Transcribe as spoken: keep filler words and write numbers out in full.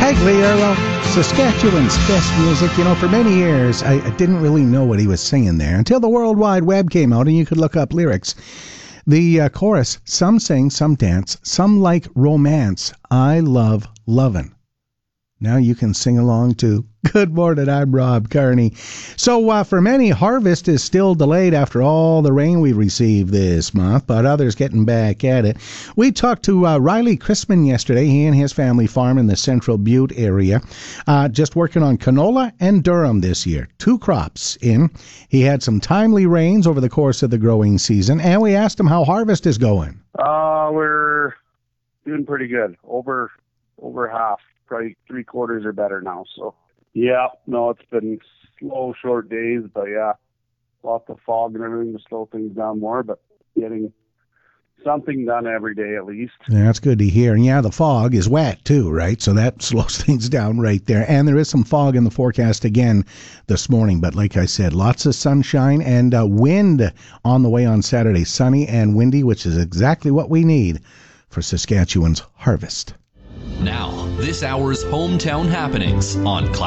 Pagliaro, Saskatchewan's best music. You know, for many years, I, I didn't really know what he was singing there until the World Wide Web came out and you could look up lyrics. The uh, chorus, some sing, some dance, some like romance. I love lovin'. Now you can sing along too. Good morning, I'm Rob Carney. So uh, for many, harvest is still delayed after all the rain we received this month, but others getting back at it. We talked to uh, Riley Chrisman yesterday. He and his family farm in the Central Butte area, uh, just working on canola and durum this year. Two crops in. He had some timely rains over the course of the growing season, and we asked him how harvest is going. Uh, we're doing pretty good. Over, over half. Probably three quarters or better now. So, yeah, no, it's been slow, short days, but yeah, lots of fog and everything to slow things down more, but getting something done every day at least. Yeah, that's good to hear. And yeah, the fog is wet too, right? So that slows things down right there. And there is some fog in the forecast again this morning, but like I said, lots of sunshine and uh, wind on the way on Saturday. Sunny and windy, which is exactly what we need for Saskatchewan's harvest. Now, this hour's hometown happenings on Cloud.